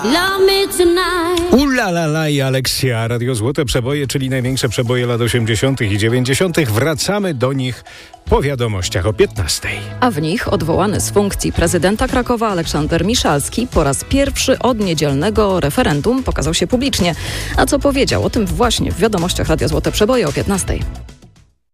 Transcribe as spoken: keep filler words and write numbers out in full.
Ulalala i Aleksia, Radio Złote Przeboje, czyli największe przeboje lat osiemdziesiątych i dziewięćdziesiątych. Wracamy do nich po wiadomościach o piętnastej. A w nich odwołany z funkcji prezydenta Krakowa Aleksander Miszalski po raz pierwszy od niedzielnego referendum pokazał się publicznie. A co powiedział o tym właśnie w wiadomościach Radio Złote Przeboje o piętnastej.